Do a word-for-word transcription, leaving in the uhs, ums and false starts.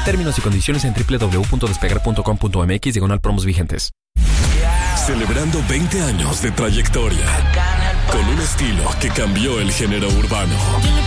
Términos y condiciones en doble u doble u doble u punto despegar punto com punto m x diagonal promos vigentes. Celebrando veinte años de trayectoria con un estilo que cambió el género urbano.